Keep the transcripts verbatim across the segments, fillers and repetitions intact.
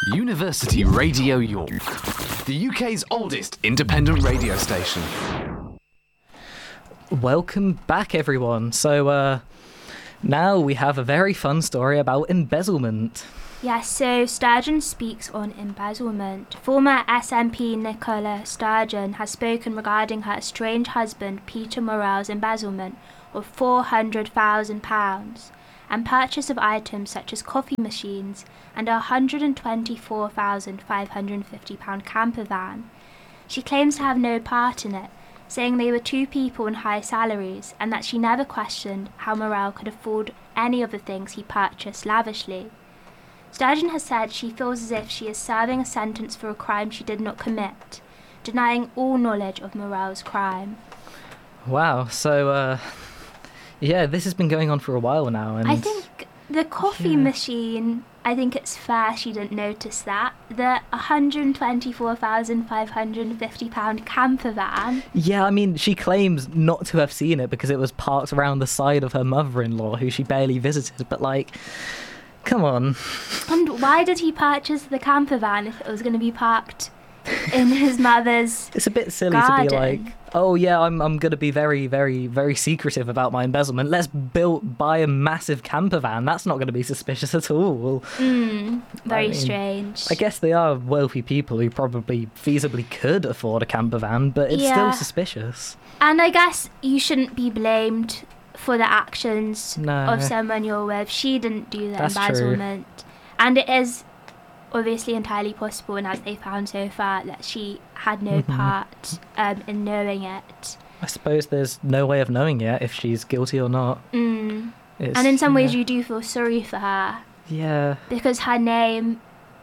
University Radio York, the U K's oldest independent radio station. Welcome back, everyone. So, uh, now we have a very fun story about embezzlement. Yes, so Sturgeon speaks on embezzlement. Former S M P Nicola Sturgeon has spoken regarding her estranged husband Peter Morell's embezzlement of four hundred thousand pounds and purchase of items such as coffee machines and a one hundred twenty-four thousand five hundred fifty pounds camper van. She claims to have no part in it, saying they were two people on high salaries and that she never questioned how Morell could afford any of the things he purchased lavishly. Sturgeon has said she feels as if she is serving a sentence for a crime she did not commit, denying all knowledge of Morell's crime. Wow, so, uh, yeah, this has been going on for a while now. And I think the coffee yeah. machine, I think it's fair she didn't notice that. The one hundred twenty-four thousand five hundred fifty pounds camper van. Yeah, I mean, she claims not to have seen it because it was parked around the side of her mother-in-law, who she barely visited, but, like, come on. And why did he purchase the camper van if it was going to be parked in his mother's It's a bit silly garden? to be like, oh yeah, I'm I'm going to be very, very, very secretive about my embezzlement. Let's build, buy a massive camper van. That's not going to be suspicious at all. Mm, very I mean, strange. I guess they are wealthy people who probably feasibly could afford a camper van, but it's Yeah. still suspicious. And I guess you shouldn't be blamed for the actions No. of someone you're with. She didn't do the That's true. embezzlement. And it is obviously entirely possible, and as they found so far, that she had no Mhm. part um, in knowing it. I suppose there's no way of knowing yet if she's guilty or not. Mm. It's, And in some ways yeah. you do feel sorry for her, Yeah. because her name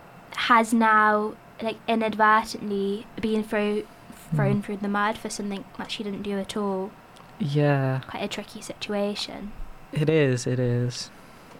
has now, like, inadvertently been throw, thrown Mm. through the mud for something that she didn't do at all. Yeah. Quite a tricky situation. It is, it is.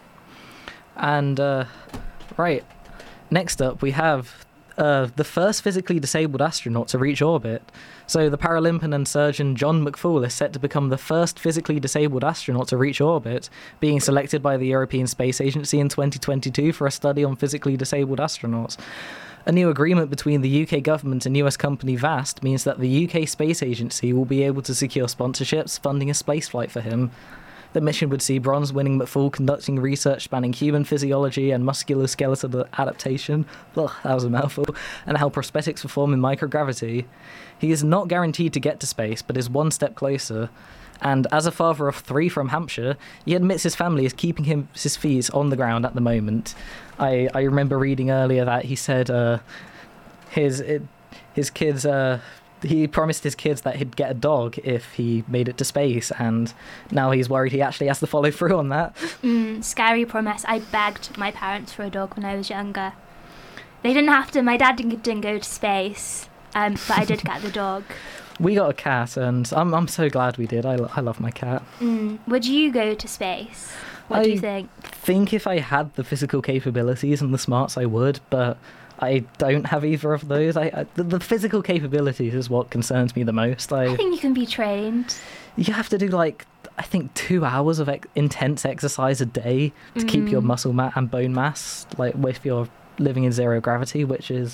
And, uh, right, next up we have uh, the first physically disabled astronaut to reach orbit. So the Paralympian and surgeon John McFall is set to become the first physically disabled astronaut to reach orbit, being selected by the European Space Agency in twenty twenty-two for a study on physically disabled astronauts. A new agreement between the U K government and U S company VAST means that the U K Space Agency will be able to secure sponsorships funding a spaceflight for him. The mission would see bronze-winning McFall conducting research spanning human physiology and musculoskeletal adaptation, ugh, that was a mouthful, and how prosthetics perform in microgravity. He is not guaranteed to get to space, but is one step closer. And as a father of three from Hampshire, he admits his family is keeping him his feet on the ground at the moment. I, I remember reading earlier that he said uh, his it, his kids uh, he promised his kids that he'd get a dog if he made it to space, and now he's worried he actually has to follow through on that. Mm, scary promise. I begged my parents for a dog when I was younger. They didn't have to. My dad didn't, didn't go to space, um, but I did get the dog. We got a cat, and I'm I'm so glad we did. I, lo- I love my cat. Mm, would you go to space? What I do you think? think if I had the physical capabilities and the smarts, I would, but I don't have either of those. I, I the, the physical capabilities is what concerns me the most. I, I think you can be trained. you have to do like I think two hours of ex- intense exercise a day to keep your Mm. muscle mass and bone mass, like if you're living in zero gravity, which is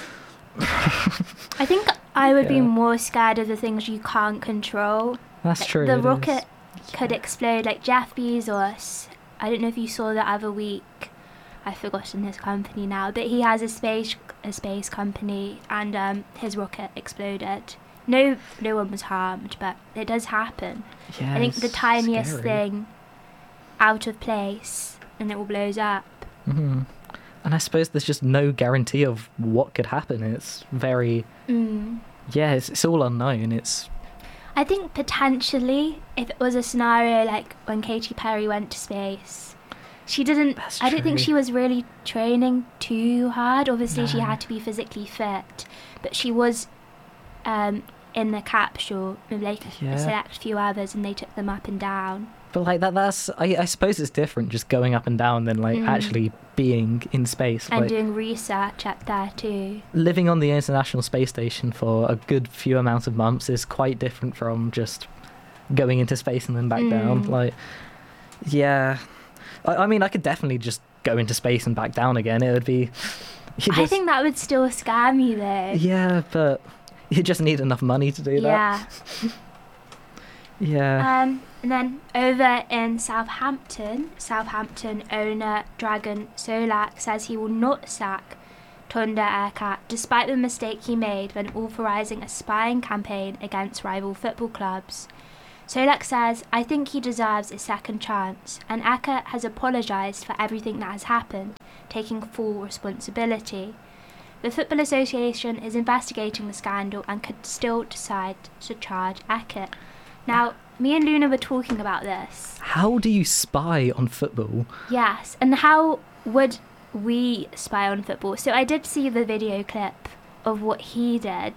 I think I would be Yeah. more scared of the things you can't control. that's Like, true. The it is. rocket could explode. Like Jeff Bezos, I don't know if you saw the other week. I've forgotten his company now, but he has a space a space company, and um, his rocket exploded. No, no one was harmed, but it does happen. Yeah, I think the it's tiniest scary. thing out of place, and it all blows up. hmm And I suppose there's just no guarantee of what could happen. It's very Mm. yeah, it's, it's all unknown. It's I think potentially, if it was a scenario like when Katy Perry went to space, she didn't. That's I don't think true. she was really training too hard. Obviously, she No. had to be physically fit, but she was um, in the capsule with like Yeah. a select few others, and they took them up and down. But like that that's I, I suppose it's different just going up and down than like Mm. actually being in space. And Like doing research up there too. living on the International Space Station for a good few amount of months is quite different from just going into space and then back down. Mm. Like yeah. I, I mean I could definitely just go into space and back down again. It would be You I just- think that would still scare me though. Yeah, but you just need enough money to do that. Yeah. Yeah. Um, and then over in Southampton, Southampton owner Dragan Solak says he will not sack Tunda Erkat despite the mistake he made when authorising a spying campaign against rival football clubs. Solak says, I think he deserves a second chance, and Erkat has apologised for everything that has happened, taking full responsibility. The Football Association is investigating the scandal and could still decide to charge Erkat. Now, me and Luna were talking about this. How do you spy on football? Yes, and how would we spy on football? So I did see the video clip of what he did,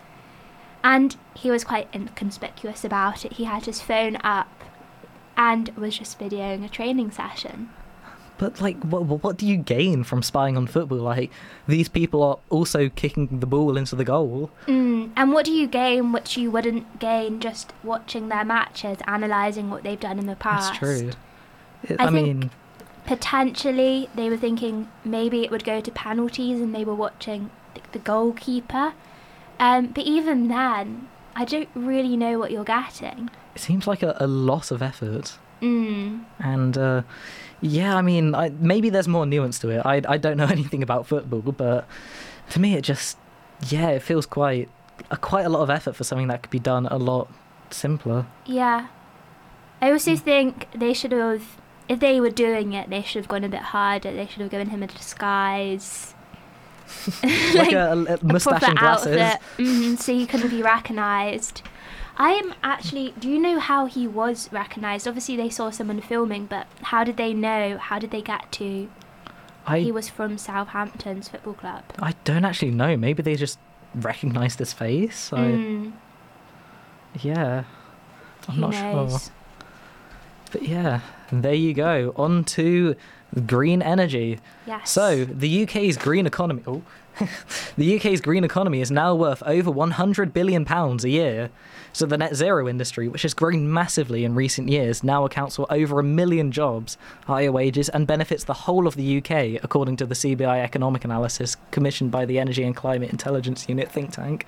and he was quite inconspicuous about it. He had his phone up and was just videoing a training session. But, like, what, what do you gain from spying on football? Like, these people are also kicking the ball into the goal. Mm, and what do you gain which you wouldn't gain just watching their matches, analysing what they've done in the past? That's true. It, I I, think- mean, Potentially, they were thinking maybe it would go to penalties and they were watching the, the goalkeeper. Um, but even then, I don't really know what you're getting. it seems like a, a lot of effort. Mm. And, uh, yeah, I mean, I, maybe there's more nuance to it. I, I don't know anything about football, but to me it just, yeah, it feels quite a, quite a lot of effort for something that could be done a lot simpler. Yeah. I also think they should have, if they were doing it, they should have gone a bit harder. They should have given him a disguise. Like, a, a, a moustache proper and glasses. outfit, mhm, so he couldn't be recognised. I'm actually, do you know how he was recognised? Obviously they saw someone filming, but how did they know? How did they get to, I, he was from Southampton's football club? I don't actually know. Maybe they just recognised his face. I, Mm, Yeah. I'm who not sure. knows? But yeah, there you go. On to green energy. Yes. So, the U K's green economy... Oh. The U K's green economy is now worth over one hundred billion pounds a year. So the net zero industry, which has grown massively in recent years, now accounts for over a million jobs, higher wages, and benefits the whole of the U K, according to the C B I economic analysis commissioned by the Energy and Climate Intelligence Unit think tank.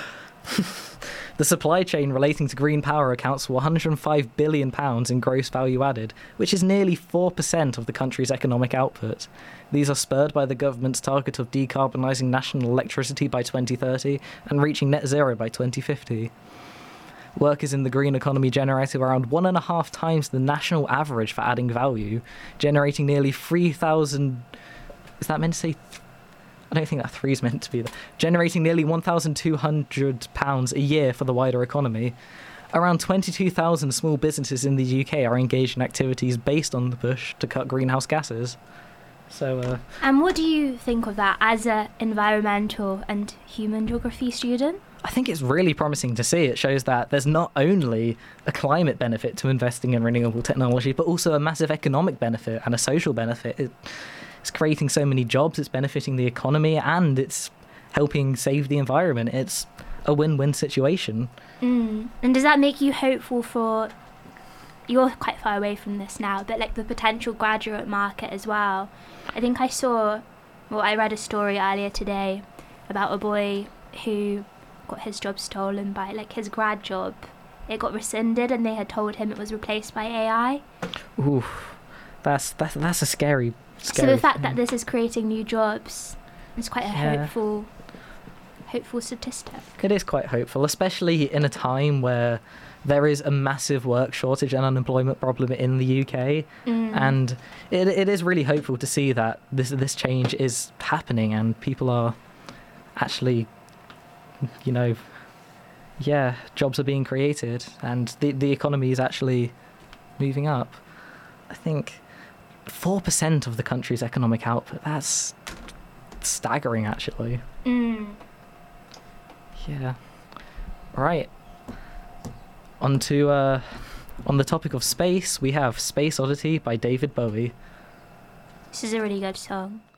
The supply chain relating to green power accounts for one hundred five billion pounds in gross value added, which is nearly four percent of the country's economic output. These are spurred by the government's target of decarbonising national electricity by twenty thirty and reaching net zero by twenty fifty. Workers in the green economy generated around one and a half times the national average for adding value, generating nearly three thousand... Is that meant to say... I don't think that three is meant to be there. Generating nearly one thousand two hundred pounds a year for the wider economy. Around twenty-two thousand small businesses in the U K are engaged in activities based on the push to cut greenhouse gases. So, uh, And what do you think of that as a environmental and human geography student? I think it's really promising to see. It shows that there's not only a climate benefit to investing in renewable technology, but also a massive economic benefit and a social benefit. It, it's creating so many jobs, it's benefiting the economy, and it's helping save the environment. It's a win-win situation. Mm. And does that make you hopeful for, you're quite far away from this now, but like the potential graduate market as well? I think I saw, well, I read a story earlier today about a boy who got his job stolen by, like his grad job. It got rescinded and they had told him it was replaced by A I. Oof, that's that's that's a scary, So scary the fact thing. that this is creating new jobs is quite a Yeah. hopeful, hopeful statistic. It is quite hopeful, especially in a time where there is a massive work shortage and unemployment problem in the U K, Mm. and it it is really hopeful to see that this this change is happening and people are actually, you know, yeah, jobs are being created and the the economy is actually moving up. I think four percent of the country's economic output, that's staggering actually. Mm. Yeah. Right. On to, uh, on the topic of space, we have Space Oddity by David Bowie. This is a really good song.